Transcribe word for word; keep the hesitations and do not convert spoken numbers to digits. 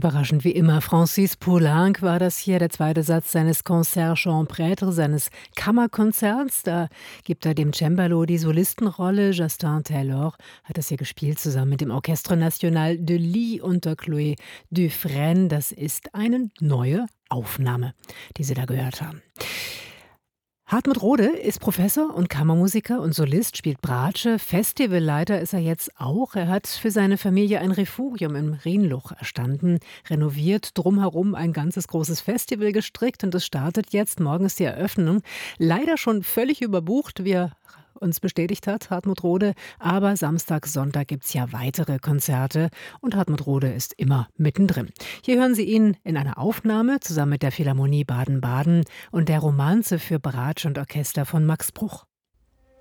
Überraschend wie immer. Francis Poulenc war das hier, der zweite Satz seines Concert Champ-Prêtre, seines Kammerkonzerts. Da gibt er dem Cembalo die Solistenrolle. Justin Taylor hat das hier gespielt, zusammen mit dem Orchestre National de Lille unter Chloé Dufresne. Das ist eine neue Aufnahme, die Sie da gehört haben. Hartmut Rohde ist Professor und Kammermusiker und Solist, spielt Bratsche. Festivalleiter ist er jetzt auch. Er hat für seine Familie ein Refugium im Rhinluch erstanden, renoviert, drumherum ein ganzes großes Festival gestrickt und es startet jetzt. Morgen ist die Eröffnung. Leider schon völlig überbucht, wie er uns bestätigt hat, Hartmut Rohde. Aber Samstag, Sonntag gibt es ja weitere Konzerte und Hartmut Rohde ist immer mittendrin. Hier hören Sie ihn in einer Aufnahme zusammen mit der Philharmonie Baden-Baden und der Romanze für Bratsche und Orchester von Max Bruch.